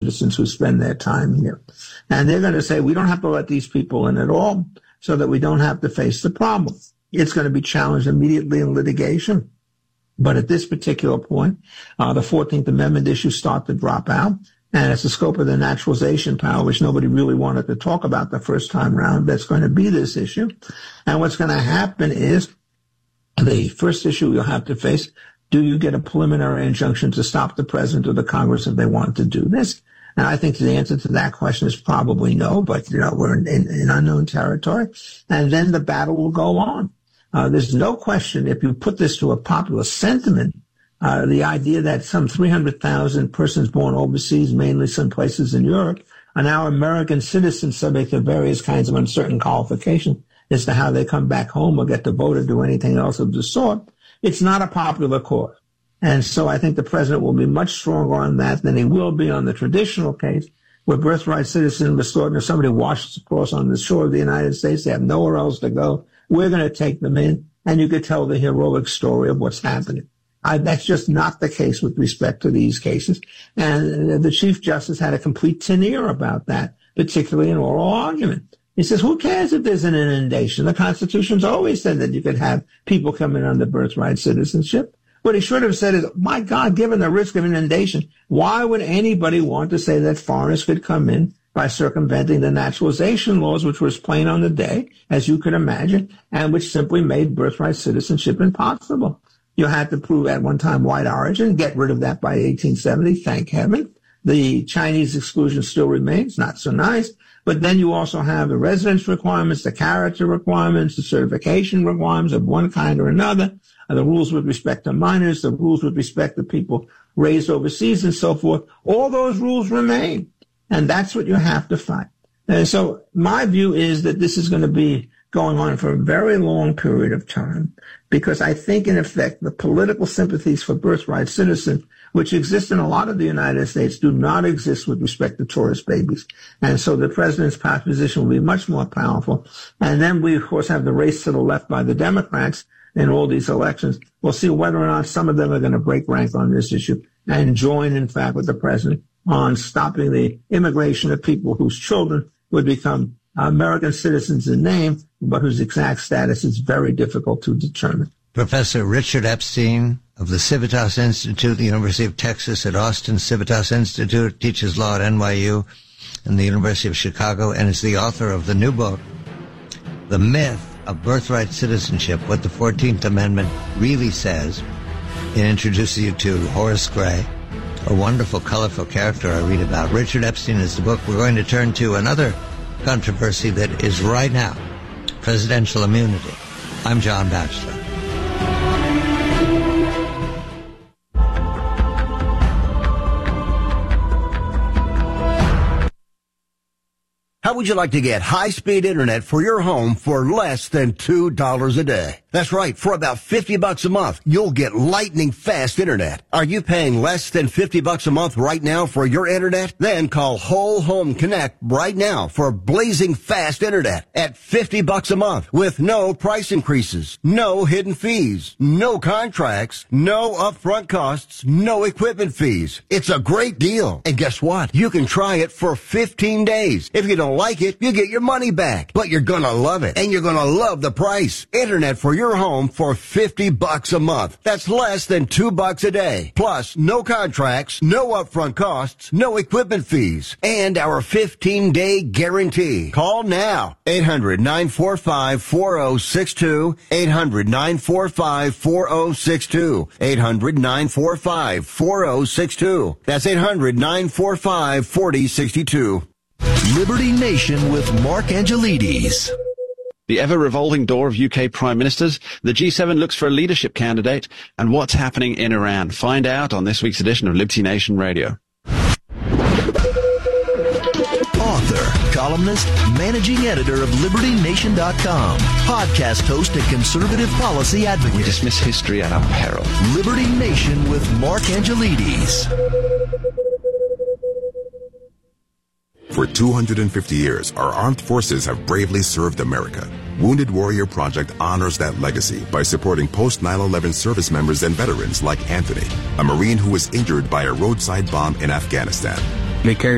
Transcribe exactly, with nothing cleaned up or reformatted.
citizens who spend their time here. And they're going to say, we don't have to let these people in at all so that we don't have to face the problem. It's going to be challenged immediately in litigation. But at this particular point, uh, the fourteenth Amendment issues start to drop out. And it's the scope of the naturalization power, which nobody really wanted to talk about the first time round, that's going to be this issue. And what's going to happen is the first issue you'll have to face, do you get a preliminary injunction to stop the president or the Congress if they want to do this? And I think the answer to that question is probably no, but, you know, we're in, in, in unknown territory. And then the battle will go on. Uh, there's no question, if you put this to a popular sentiment, Uh, the idea that some three hundred thousand persons born overseas, mainly some places in Europe, are now American citizens subject to various kinds of uncertain qualifications as to how they come back home or get to vote or do anything else of the sort. It's not a popular cause. And so I think the president will be much stronger on that than he will be on the traditional case where birthright citizen restored or somebody washes across on the shore of the United States. They have nowhere else to go. We're going to take them in, and you could tell the heroic story of what's happening. I, that's just not the case with respect to these cases. And the Chief Justice had a complete tin ear about that, particularly in oral argument. He says, who cares if there's an inundation? The Constitution's always said that you could have people come in under birthright citizenship. What he should have said is, my God, given the risk of inundation, why would anybody want to say that foreigners could come in by circumventing the naturalization laws, which was plain on the day, as you could imagine, and which simply made birthright citizenship impossible? You had to prove at one time white origin, get rid of that by eighteen seventy, thank heaven. The Chinese exclusion still remains, not so nice. But then you also have the residence requirements, the character requirements, the certification requirements of one kind or another, the rules with respect to minors, the rules with respect to people raised overseas and so forth. All those rules remain. And that's what you have to fight. And so my view is that this is going to be going on for a very long period of time, because I think, in effect, the political sympathies for birthright citizens, which exist in a lot of the United States, do not exist with respect to tourist babies. And so the president's position will be much more powerful. And then we, of course, have the race to the left by the Democrats in all these elections. We'll see whether or not some of them are going to break rank on this issue and join, in fact, with the president on stopping the immigration of people whose children would become American citizens in name, but whose exact status is very difficult to determine. Professor Richard Epstein of the Civitas Institute, the University of Texas at Austin Civitas Institute, teaches law at N Y U and the University of Chicago, and is the author of the new book, The Myth of Birthright Citizenship, What the fourteenth Amendment Really Says. It introduces you to Horace Gray, a wonderful, colorful character I read about. Richard Epstein is the book. We're going to turn to another controversy that is right now, presidential immunity. I'm John Batchelor. How would you like to get high-speed internet for your home for less than two dollars a day? That's right. For about fifty bucks a month, you'll get lightning-fast internet. Are you paying less than fifty bucks a month right now for your internet? Then call Whole Home Connect right now for blazing fast internet at fifty bucks a month with no price increases, no hidden fees, no contracts, no upfront costs, no equipment fees. It's a great deal. And guess what? You can try it for fifteen days. If you don't like it, you get your money back. But you're gonna love it, and you're gonna love the price. Internet for your home for fifty bucks a month. That's less than two bucks a day. Plus, no contracts, no upfront costs, no equipment fees, and our fifteen day guarantee. Call now. eight hundred, nine four five, four oh six two. eight hundred, nine four five, four oh six two. eight hundred, nine four five, four oh six two. That's eight hundred, nine four five, four oh six two. Liberty Nation with Mark Angelides. The ever-revolving door of U K Prime Ministers, the G seven looks for a leadership candidate, and what's happening in Iran. Find out on this week's edition of Liberty Nation Radio. Author, columnist, managing editor of Liberty Nation dot com, podcast host and conservative policy advocate. We dismiss history at our peril. Liberty Nation with Mark Angelides. For two hundred fifty years, our armed forces have bravely served America. Wounded Warrior Project honors that legacy by supporting post nine eleven service members and veterans like Anthony, a Marine who was injured by a roadside bomb in Afghanistan. They carry